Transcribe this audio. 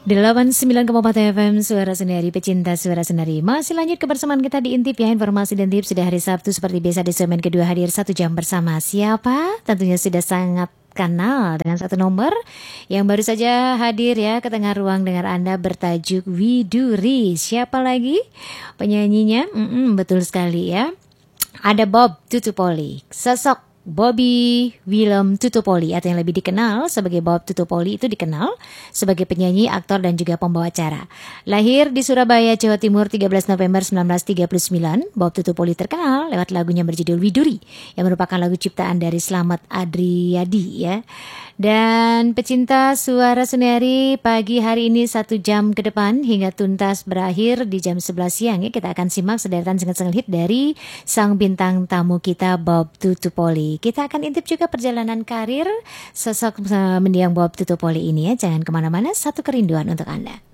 89,4 FM Suara Senari, pecinta Suara Senari. Masih lanjut kebersamaan kita di Intip ya. Informasi dan tips sudah hari Sabtu seperti biasa di segmen kedua hadir 1 jam bersama siapa? Tentunya sudah sangat kenal dengan satu nomor yang baru saja hadir ya ke tengah ruang dengar Anda bertajuk Widuri. Siapa lagi penyanyinya? Betul sekali ya. Ada Bob Tutupoli. Sosok Bobby Willem Tutupoli atau yang lebih dikenal sebagai Bob Tutupoli itu dikenal sebagai penyanyi, aktor dan juga pembawa acara. Lahir di Surabaya, Jawa Timur 13 November 1939, Bob Tutupoli terkenal lewat lagunya berjudul Widuri yang merupakan lagu ciptaan dari Slamet Adriyadi ya. Dan pecinta Suara Senari, pagi hari ini 1 jam ke depan hingga tuntas berakhir di jam 11 siang ya, kita akan simak sederetan single hit dari sang bintang tamu kita Bob Tutupoli. Kita akan intip juga perjalanan karir sosok mendiang Bob Tutupoli ini ya. Jangan kemana-mana, satu kerinduan untuk Anda.